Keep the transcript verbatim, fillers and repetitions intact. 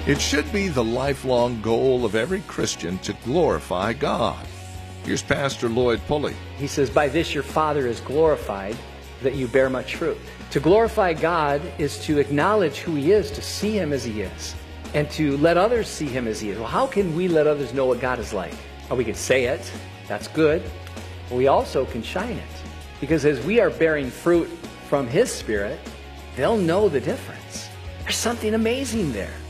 It should be the lifelong goal of every Christian to glorify God. Here's Pastor Lloyd Pulley. He says, by this your Father is glorified, that you bear much fruit. To glorify God is to acknowledge who He is, to see Him as He is, and to let others see Him as He is. Well, how can we let others know what God is like? Well, we can say it. That's good. But we also can shine it. Because as we are bearing fruit from His Spirit, they'll know the difference. There's something amazing there.